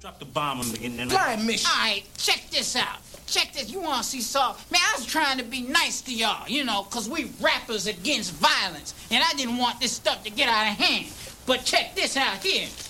Drop the bomb on me. Blind mission. All right, check this out. Check this. You want to see Saul? Man, I was trying to be nice to y'all, you know, because we rappers against violence. And I didn't want this stuff to get out of hand. But check this out here.